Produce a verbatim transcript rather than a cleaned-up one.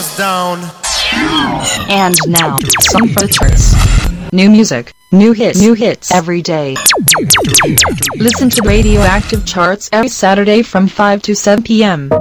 Down. And now, Song for the Charts. New music, new hits, new hits every day. Listen to Radioactive Charts every Saturday from five to seven p m